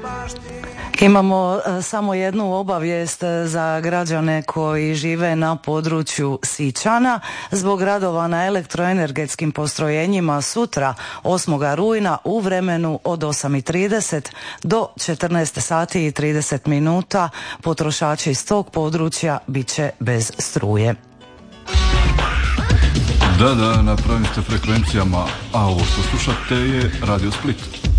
Imamo samo jednu obavijest za građane koji žive na području Sičana. Zbog radova na elektroenergetskim postrojenjima sutra 8. rujna u vremenu od 8:30 do 14 sati i 30 minuta potrošači iz tog područja bit će bez struje. Da, na pravim ste frekvencijama, a ovo što slušate je Radio Split.